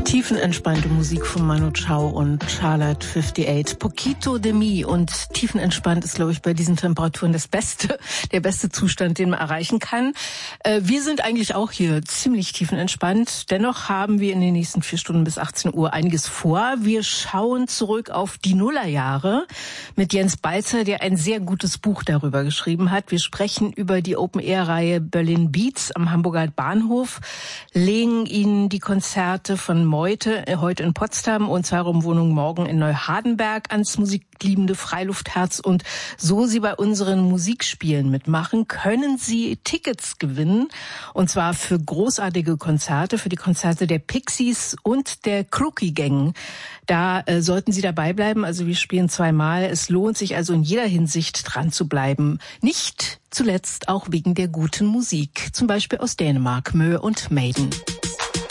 Tiefenentspannte Musik von Manu Chao und Charlotte 58. Poquito de mi. Und tiefenentspannt ist, glaube ich, bei diesen Temperaturen der beste Zustand, den man erreichen kann. Wir sind eigentlich auch hier ziemlich tiefenentspannt. Dennoch haben wir in den nächsten 4 Stunden bis 18 Uhr einiges vor. Wir schauen zurück auf die Nullerjahre mit Jens Balzer, der ein sehr gutes Buch darüber geschrieben hat. Wir sprechen über die Open-Air-Reihe Berlin Beats am Hamburger Bahnhof, legen Ihnen die Konzerte von heute in Potsdam und Zwei-Raum-Wohnung morgen in Neuhardenberg ans musikliebende Freiluftherz. Und so Sie bei unseren Musikspielen mitmachen, können Sie Tickets gewinnen. Und zwar für großartige Konzerte, für die Konzerte der Pixies und der Crookie Gang. Da sollten Sie dabei bleiben. Also wir spielen zweimal. Es lohnt sich also in jeder Hinsicht dran zu bleiben. Nicht zuletzt auch wegen der guten Musik. Zum Beispiel aus Dänemark, Mö und Maiden.